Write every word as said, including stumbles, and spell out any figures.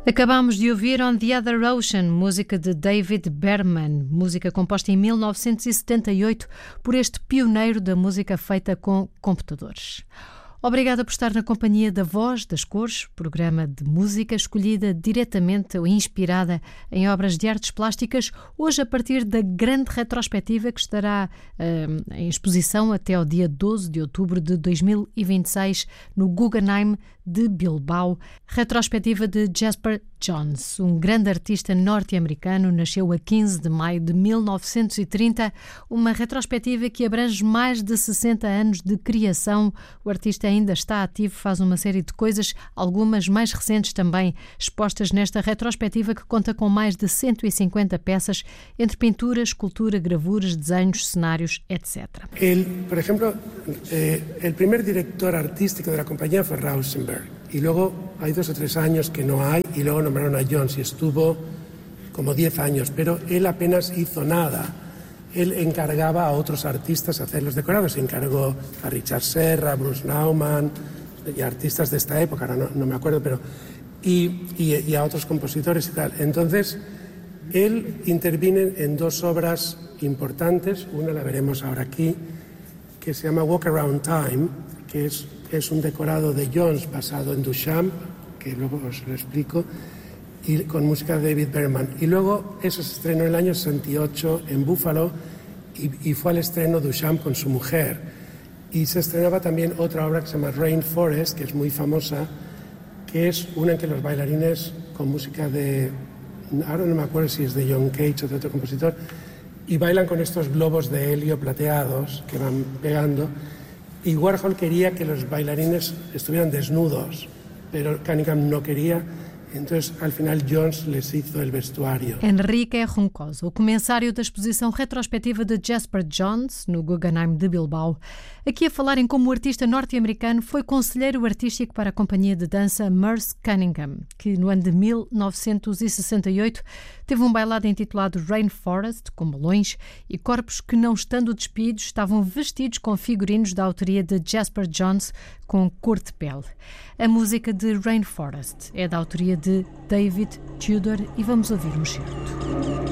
Acabámos de ouvir On the Other Ocean, música de David Berman, música composta em mil novecentos e setenta e oito por este pioneiro da música feita com computadores. Obrigada por estar na companhia da Voz das Cores, programa de música escolhida diretamente ou inspirada em obras de artes plásticas, hoje a partir da grande retrospectiva que estará uh, em exposição até ao dia doze de outubro de dois mil e vinte e seis no Guggenheim de Bilbao, retrospectiva de Jasper Johns, um grande artista norte-americano, nasceu a quinze de maio de mil novecentos e trinta, uma retrospectiva que abrange mais de sessenta anos de criação. O artista ainda está ativo, faz uma série de coisas, algumas mais recentes também, expostas nesta retrospectiva que conta com mais de cento e cinquenta peças, entre pintura, escultura, gravuras, desenhos, cenários, etcétera. El, por ejemplo, eh, el primer director artístico de la compañía fue Rauschenberg. Y luego hay dos o tres años que no hay, y luego nombraron a Johns y estuvo como diez años, pero él apenas hizo nada. Él encargaba a otros artistas a hacer los decorados, se encargó a Richard Serra, a Bruce Nauman, y a artistas de esta época, ahora no, no me acuerdo, pero y, y, y a otros compositores y tal. Entonces, él interviene en dos obras importantes, una la veremos ahora aquí, que se llama Walk Around Time, que es, es un decorado de Johns basado en Duchamp, que luego os lo explico, y con música de David Berman. Y luego eso se estrenó en el año sesenta y ocho en Buffalo y, y fue al estreno Duchamp con su mujer. Y se estrenaba también otra obra que se llama Rainforest, que es muy famosa, que es una en que los bailarines con música de, ahora no me acuerdo si es de John Cage o de otro compositor, y bailan con estos globos de helio plateados que van pegando. Y Warhol quería que los bailarines estuvieran desnudos, pero Cunningham no quería. Entonces, al final, Johns les hizo el vestuário. Enrique Runcoso, o comensário da exposição retrospectiva de Jasper Johns, no Guggenheim de Bilbao. Aqui a falar em como o artista norte-americano foi conselheiro artístico para a companhia de dança Merce Cunningham, que no ano de mil novecentos e sessenta e oito teve um bailado intitulado Rainforest, com balões e corpos que, não estando despidos, estavam vestidos com figurinos da autoria de Jasper Johns, com cor de pele. A música de Rainforest é da autoria de David Tudor e vamos ouvir um certo.